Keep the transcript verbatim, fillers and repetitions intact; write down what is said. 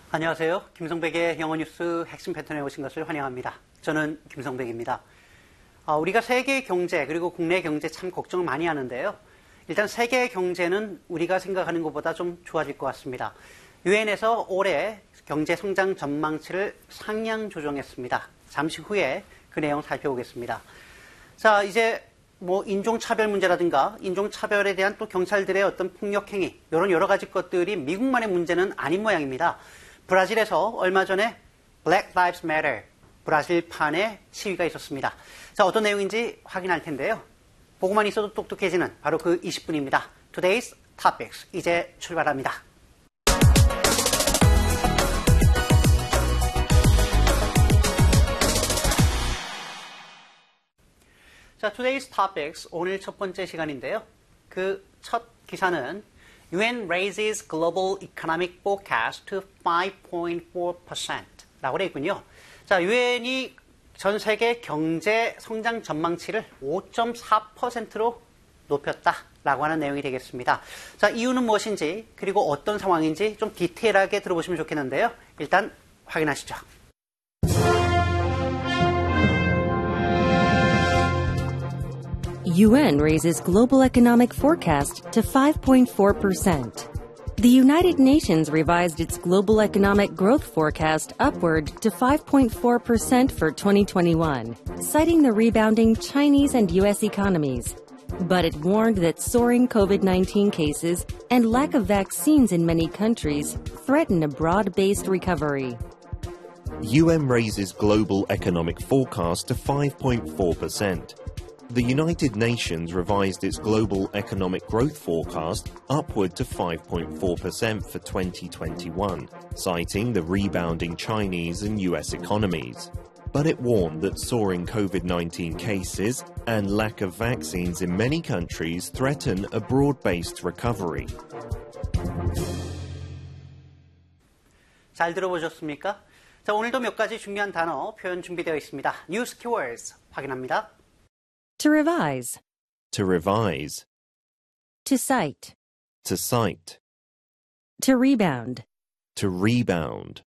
안녕하세요. 김성백의 영어 뉴스 핵심 패턴에 오신 것을 환영합니다. 저는 김성백입니다. 어, 우리가 세계 경제 그리고 국내 경제 참 걱정을 많이 하는데요. 일단 세계 경제는 우리가 생각하는 것보다 좀 좋아질 것 같습니다. 유엔에서 올해 경제 성장 전망치를 상향 조정했습니다. 잠시 후에 그 내용 살펴보겠습니다. 자, 이제 뭐 인종차별 문제라든가 인종차별에 대한 또 경찰들의 어떤 폭력행위 이런 여러 가지 것들이 미국만의 문제는 아닌 모양입니다. 브라질에서 얼마 전에 Black Lives Matter 브라질판의 시위가 있었습니다. 자, 어떤 내용인지 확인할 텐데요. 보고만 있어도 똑똑해지는 바로 그 이십 분입니다. Today's Topics 이제 출발합니다. 자, Today's Topics 오늘 첫 번째 시간인데요. 그 첫 기사는 유엔 raises global economic forecast to five point four percent 라고 되어 있군요. 자, 유엔이 전 세계 경제 성장 전망치를 오 점 사 퍼센트로 높였다라고 하는 내용이 되겠습니다. 자, 이유는 무엇인지 그리고 어떤 상황인지 좀 디테일하게 들어보시면 좋겠는데요. 일단 확인하시죠. U N raises global economic forecast to five point four percent. The United Nations revised its global economic growth forecast upward to five point four percent for twenty twenty-one, citing the rebounding Chinese and U S economies. But it warned that soaring COVID nineteen cases and lack of vaccines in many countries threaten a broad-based recovery. U N raises global economic forecast to five point four percent. The United Nations revised its global economic growth forecast upward to five point four percent for twenty twenty-one, citing the rebounding Chinese and U S economies. But it warned that soaring COVID nineteen cases and lack of vaccines in many countries threaten a broad-based recovery. 잘 들어보셨습니까? 자, 오늘도 몇 가지 중요한 단어, 표현 준비되어 있습니다. 뉴스 키워드스 확인합니다. To revise. To revise. To cite. To cite. To rebound. To rebound.